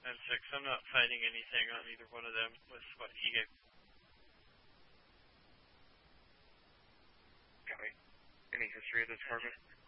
10-6. I'm not finding anything on either one of them with what he gave. Got it. Any history of this target?